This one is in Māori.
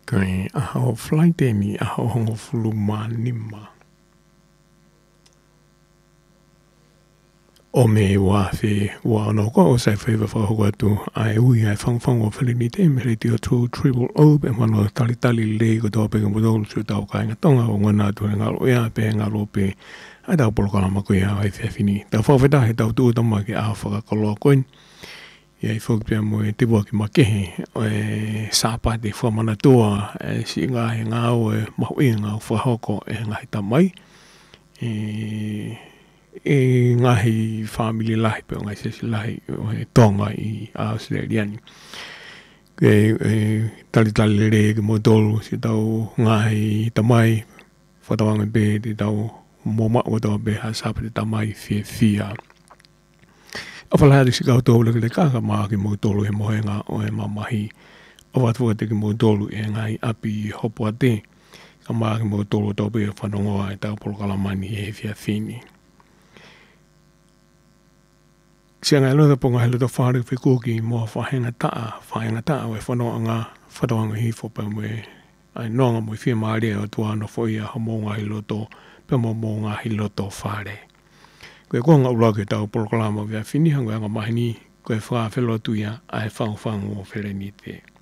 Kai aho flight ni aho hongo fulu manima. O me wafi wa no ko sai favor for ho tu ai ui ai fang o fili ni te me te o triple o be mano tali le ko to pe mo do su tau ka nga tonga o ngana tu nga lo ya pe nga lo pe ai da por kala ma ko ya ai fe fini da fo ve da he tau tu to ma ke a fa ko lo ko e ai fo pe mo te bo ki ma ke e sa pa de fo mana to si nga nga o ma o nga fo ho ko e nga ta mai e ngahi family lahi pe ngai se lahi o he tonga I Australian ke tali le ke mo tolu si tau ngahi tamai whatawanga be te tau moma o tau be ha sapa te tamai fia a whalahari si kau tolu ke te kaka maa ke mo tolu he mohenga o he mamahi o watu te ke mo tolu e ngai api hopua te ka maa ke mo tolu tau be whanongoa e tau polokalamani e fia fini sia ngai loa ponga helo to whare whikoki mo whahenga taa we whanoanga hi whopa me ai noanga mo whia maare o tuana whoia hamonga hi loto pe mo monga hi loto whare koe konga ula ke tau polokalama via whini hanga mahini koe wha whelo tuia ai whang o where ni te